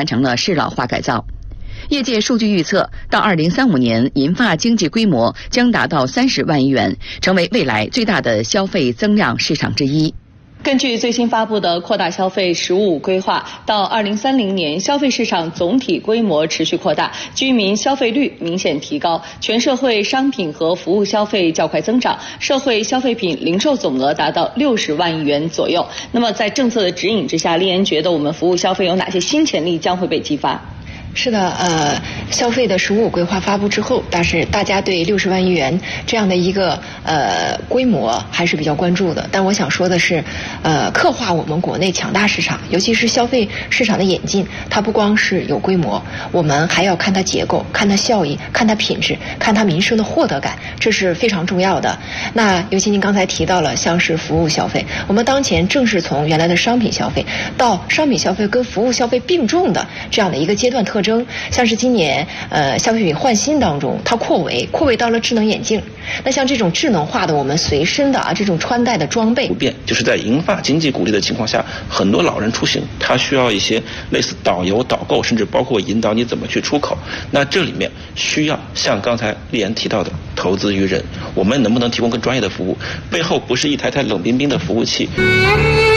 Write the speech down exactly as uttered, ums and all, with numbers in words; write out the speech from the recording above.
完成了适老化改造。业界数据预测，到二零三五年，银发经济规模将达到三十万亿元，成为未来最大的消费增量市场之一。 根据最新发布的扩大消费“十五五”规划，到二零三零年，消费市场总体规模持续扩大，居民消费率明显提高，全社会商品和服务消费较快增长，社会消费品零售总额达到六十万亿元左右。那么，在政策的指引之下，丽妍觉得我们服务消费有哪些新潜力将会被激发？ 是的，呃，消费的“十五五”规划发布之后，但是大家对六十万亿元这样的一个呃规模还是比较关注的。但我想说的是，呃，刻画我们国内强大市场，尤其是消费市场的演进，它不光是有规模，我们还要看它结构、看它效益、看它品质、看它民生的获得感，这是非常重要的。那尤其您刚才提到了，像是服务消费，我们当前正是从原来的商品消费到商品消费跟服务消费并重的这样的一个阶段特征。像是今年呃消费品换新当中，它扩围扩围到了智能眼镜。那像这种智能化的我们随身的啊这种穿戴的装备， 不变就是在银发经济鼓励的情况下，很多老人出行他需要一些类似导游导购，甚至包括引导你怎么去出口。那这里面需要像刚才丽妍提到的投资于人，我们能不能提供更专业的服务？背后不是一台台冷冰冰的服务器。